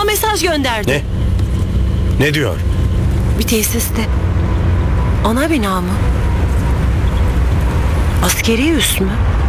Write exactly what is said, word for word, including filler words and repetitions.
mesaj gönderdi. Ne? Ne diyor? Bir tesiste. Ana bina mı? Askeri üs mü?